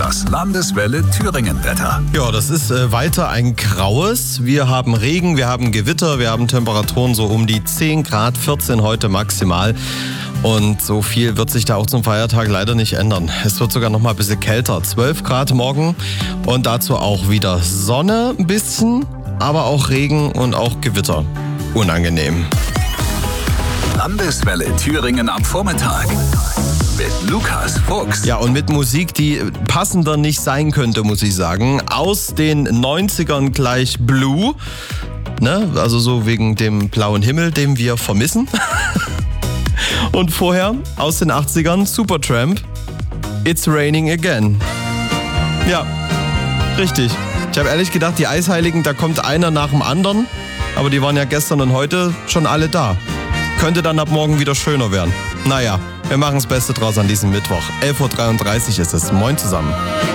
Das Landeswelle Thüringen-Wetter. Ja, das ist weiter ein graues. Wir haben Regen, wir haben Gewitter, wir haben Temperaturen so um die 10 Grad, 14 heute maximal. Und so viel wird sich da auch zum Feiertag leider nicht ändern. Es wird sogar noch mal ein bisschen kälter. 12 Grad morgen und dazu auch wieder Sonne ein bisschen, aber auch Regen und auch Gewitter. Unangenehm. Landeswelle Thüringen am Vormittag. Mit Lukas Fuchs. Ja, und mit Musik, die passender nicht sein könnte, muss ich sagen. Aus den 90ern gleich Blue. Ne? Also so wegen dem blauen Himmel, den wir vermissen. Und vorher aus den 80ern Supertramp. It's Raining Again. Ja, richtig. Ich habe ehrlich gedacht, die Eisheiligen, da kommt einer nach dem anderen. Aber die waren ja gestern und heute schon alle da. Könnte dann ab morgen wieder schöner werden. Naja, wir machen das Beste draus an diesem Mittwoch. 11.33 Uhr ist es. Moin zusammen.